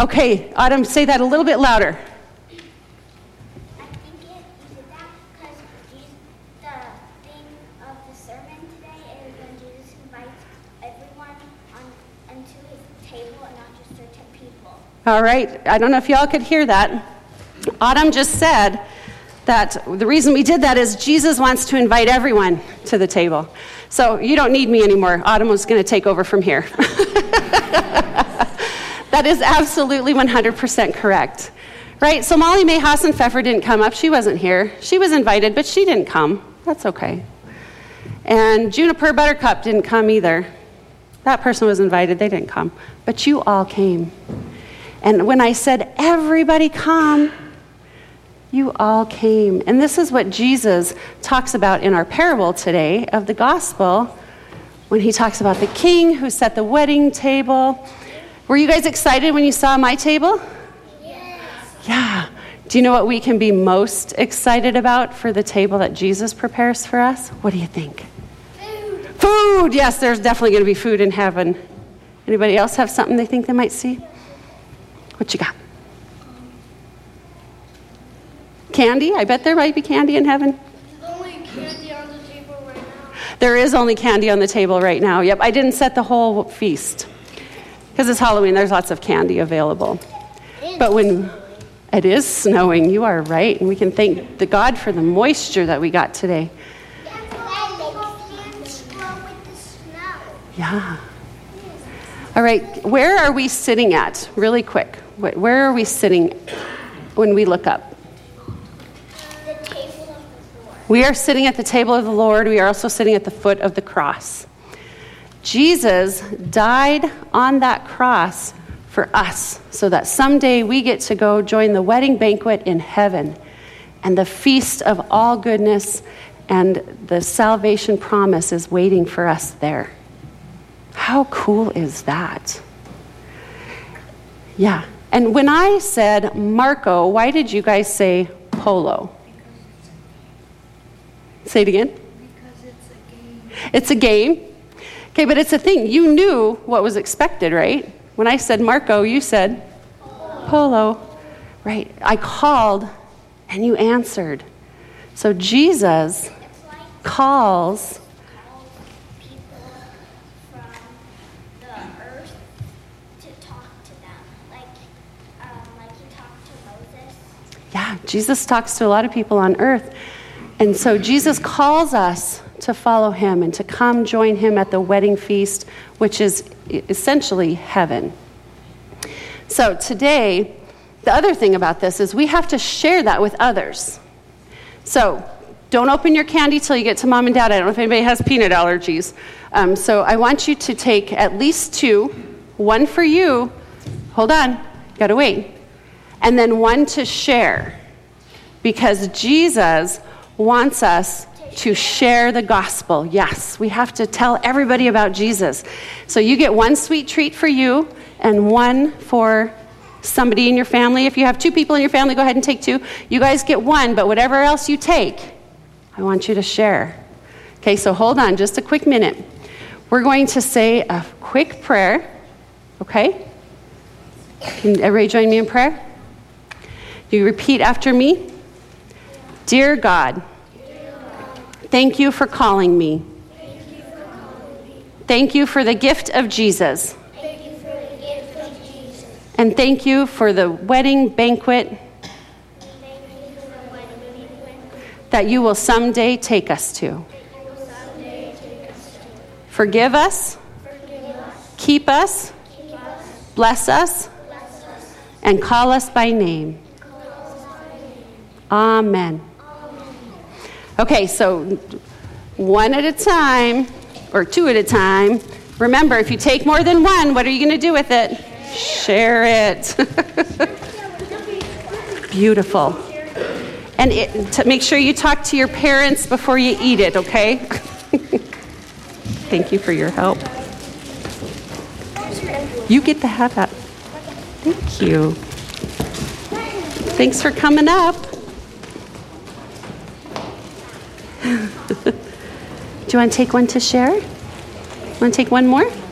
Okay, Autumn, say that a little bit louder. I think you did that because the thing of the sermon today is when Jesus invites everyone onto his table and not just certain people. All right, I don't know if y'all could hear that. Autumn just said that the reason we did that is Jesus wants to invite everyone to the table. So you don't need me anymore. Autumn was going to take over from here. That is absolutely 100% correct. Right? So Molly Mae Hassenpfeffer didn't come up. She wasn't here. She was invited, but she didn't come. That's okay. And Juniper Buttercup didn't come either. That person was invited. They didn't come. But you all came. And when I said, everybody come, you all came. And this is what Jesus talks about in our parable today of the gospel, when he talks about the king who set the wedding table. Were you guys excited when you saw my table? Yes. Yeah. Do you know what we can be most excited about for the table that Jesus prepares for us? What do you think? Food. Food! Yes, there's definitely going to be food in heaven. Anybody else have something they think they might see? What you got? Candy? I bet there might be candy in heaven. There's only candy on the table right now. There is only candy on the table right now. Yep, I didn't set the whole feast. Because it's Halloween, there's lots of candy available. But when it is snowing, you are right. And we can thank the God for the moisture that we got today. Yeah. All right, where are we sitting at? Really quick. Where are we sitting when we look up? The table of the Lord. We are sitting at the table of the Lord. We are also sitting at the foot of the cross. Jesus died on that cross for us so that someday we get to go join the wedding banquet in heaven and the feast of all goodness, and the salvation promise is waiting for us there. How cool is that? Yeah. And when I said Marco, why did you guys say polo? Say it again. Because it's a game. It's a game. Okay, but it's a thing. You knew what was expected, right? When I said Marco, you said polo. Right. I called and you answered. So Jesus calls People from the earth to talk to them. Like he talked to Moses. Yeah, Jesus talks to a lot of people on earth. And so Jesus calls us to follow him and to come join him at the wedding feast, which is essentially heaven. So today, the other thing about this is we have to share that with others. So don't open your candy till you get to mom and dad. I don't know if anybody has peanut allergies. So I want you to take at least two, one for you. Hold on, gotta wait. And then one to share. Because Jesus wants us to share the gospel. Yes, we have to tell everybody about Jesus. So you get one sweet treat for you and one for somebody in your family. If you have two people in your family, go ahead and take two. You guys get one, but whatever else you take, I want you to share. Okay, so hold on just a quick minute. We're going to say a quick prayer, okay? Can everybody join me in prayer? You repeat after me. Dear God, thank you for calling me. Thank you for the gift of Jesus. And thank you for the wedding banquet that you will someday take us to. Forgive us, keep us, bless us, and call us by name. Amen. Okay, so one at a time, or two at a time. Remember, if you take more than one, what are you going to do with it? Share it. Beautiful. And to make sure you talk to your parents before you eat it, okay? Thank you for your help. You get to have that. Thank you. Thanks for coming up. Do you want to take one to share? Want to take one more?